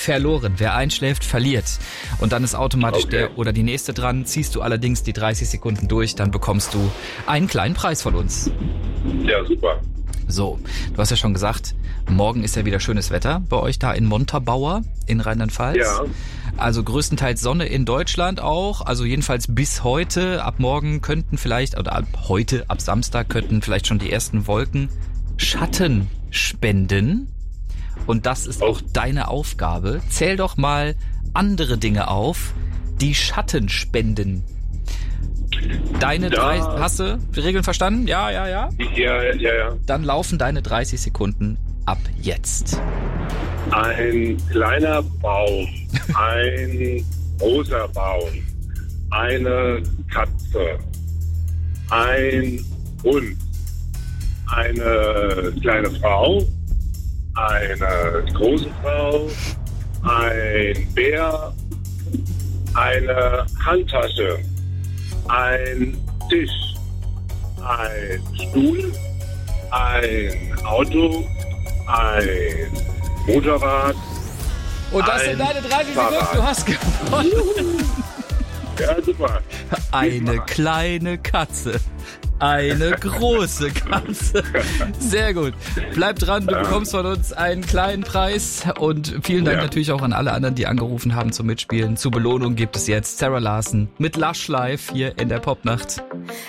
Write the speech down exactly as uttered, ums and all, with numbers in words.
verloren. Wer einschläft, verliert. Und dann ist automatisch Okay. der oder die nächste dran. Ziehst du allerdings die dreißig Sekunden durch, dann bekommst du einen kleinen Preis von uns. Ja, super. So, du hast ja schon gesagt, morgen ist ja wieder schönes Wetter bei euch da in Montabaur in Rheinland-Pfalz. Ja. Also größtenteils Sonne in Deutschland auch, also jedenfalls bis heute. Ab morgen könnten vielleicht, oder ab heute, ab Samstag könnten vielleicht schon die ersten Wolken Schatten spenden. Und das ist auch deine Aufgabe. Zähl doch mal andere Dinge auf, die Schatten spenden. Deine Da- drei, hast du die Regeln verstanden? Ja, ja, ja. Ja, ja, ja. Dann laufen deine dreißig Sekunden ab jetzt. Ein kleiner Baum, ein großer Baum, eine Katze, ein Hund, eine kleine Frau, eine große Frau, ein Bär, eine Handtasche, ein Tisch, ein Stuhl, ein Auto, ein Motorrad. Und das Ein sind deine dreißig Fahrrad. Sekunden, du hast gewonnen. Ja, super. Eine kleine Katze. Eine große Katze. Sehr gut. Bleib dran, du bekommst von uns einen kleinen Preis. Und vielen Dank Ja. natürlich auch an alle anderen, die angerufen haben zum Mitspielen. Zur Belohnung gibt es jetzt Sarah Larson mit Lush Life hier in der Popnacht.